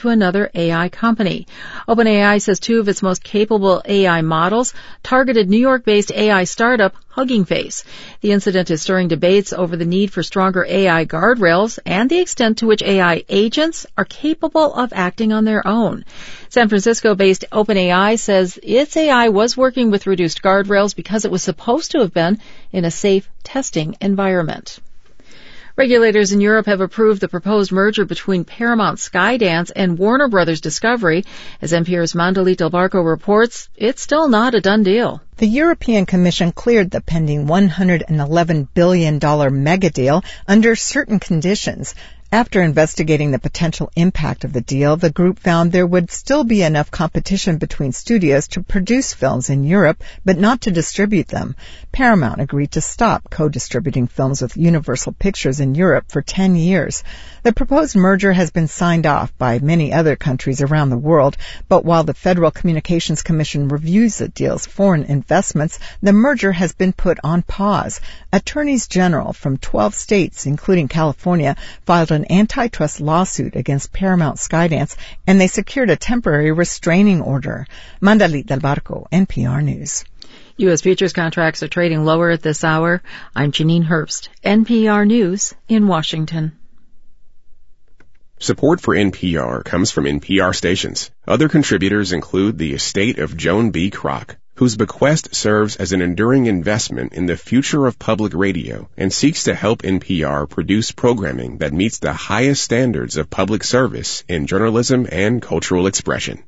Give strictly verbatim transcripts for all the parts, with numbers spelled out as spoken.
to another A I company. OpenAI says two of its most capable A I models targeted New York-based A I startup Hugging Face. The incident is stirring debates over the need for stronger A I guardrails and the extent to which A I agents are capable of acting on their own. San Francisco-based OpenAI says its A I was working with reduced guardrails because it was supposed to have been in a safe testing environment. Regulators in Europe have approved the proposed merger between Paramount Skydance and Warner Brothers Discovery. As N P R's Mandalit Del Barco reports, it's still not a done deal. The European Commission cleared the pending one hundred eleven billion dollars mega deal under certain conditions. After investigating the potential impact of the deal, the group found there would still be enough competition between studios to produce films in Europe, but not to distribute them. Paramount agreed to stop co-distributing films with Universal Pictures in Europe for ten years. The proposed merger has been signed off by many other countries around the world, but while the Federal Communications Commission reviews the deal's foreign investments, the merger has been put on pause. Attorneys general from twelve states, including California, filed an antitrust lawsuit against Paramount Skydance, and they secured a temporary restraining order. Mandalit Del Barco, N P R News. U S futures contracts are trading lower at this hour. I'm Janine Herbst, N P R News in Washington. Support for N P R comes from N P R stations. Other contributors include the estate of Joan B. Kroc, whose bequest serves as an enduring investment in the future of public radio and seeks to help N P R produce programming that meets the highest standards of public service in journalism and cultural expression.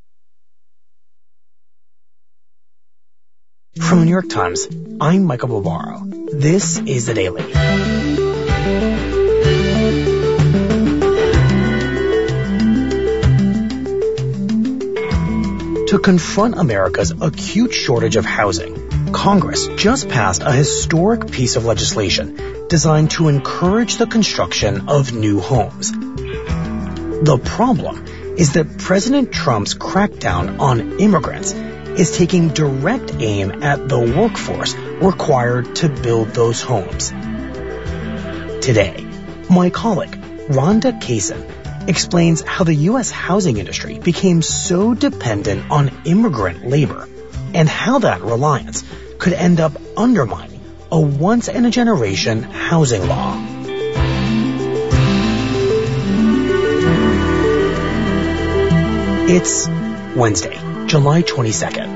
From the New York Times, I'm Michael Barbaro. This is The Daily. To confront America's acute shortage of housing, Congress just passed a historic piece of legislation designed to encourage the construction of new homes. The problem is that President Trump's crackdown on immigrants is taking direct aim at the workforce required to build those homes. Today, my colleague, Rhonda Kaysen, explains how the U S housing industry became so dependent on immigrant labor and how that reliance could end up undermining a once-in-a-generation housing law. It's Wednesday, July twenty-second.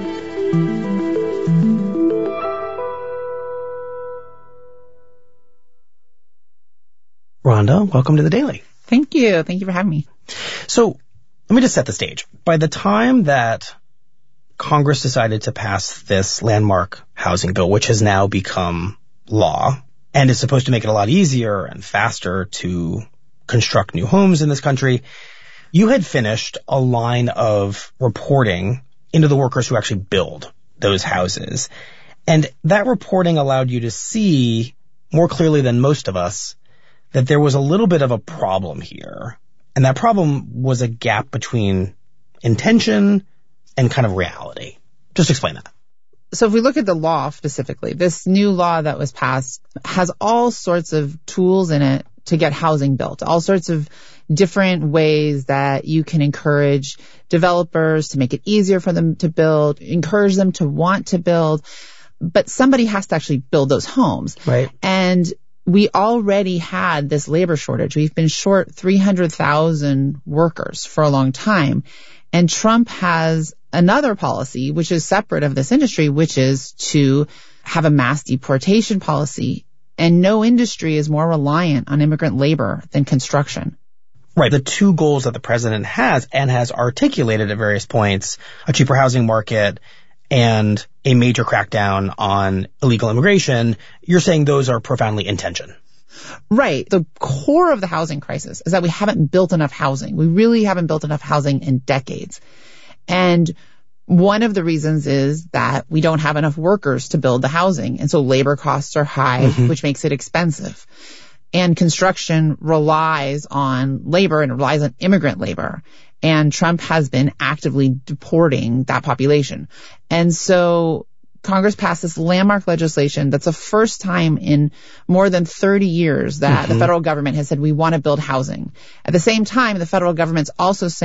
Rhonda, welcome to The Daily. Thank you. Thank you for having me. So let me just set the stage. By the time that Congress decided to pass this landmark housing bill, which has now become law and is supposed to make it a lot easier and faster to construct new homes in this country, you had finished a line of reporting into the workers who actually build those houses. And that reporting allowed you to see more clearly than most of us that there was a little bit of a problem here. And that problem was a gap between intention and kind of reality. Just explain that. So if we look at the law specifically, this new law that was passed has all sorts of tools in it to get housing built, all sorts of different ways that you can encourage developers to make it easier for them to build, encourage them to want to build. But somebody has to actually build those homes. Right. And we already had this labor shortage. We've been short three hundred thousand workers for a long time. And Trump has another policy, which is separate of this industry, which is to have a mass deportation policy. And no industry is more reliant on immigrant labor than construction. Right. The two goals that the president has and has articulated at various points, a cheaper housing market and a major crackdown on illegal immigration, you're saying those are profoundly in tension. Right. The core of the housing crisis is that we haven't built enough housing. We really haven't built enough housing in decades. And one of the reasons is that we don't have enough workers to build the housing. And so labor costs are high, mm-hmm. which makes it expensive. And construction relies on labor and relies on immigrant labor. And Trump has been actively deporting that population. And so Congress passed this landmark legislation that's the first time in more than thirty years that mm-hmm. the federal government has said we want to build housing. At the same time, the federal government's also saying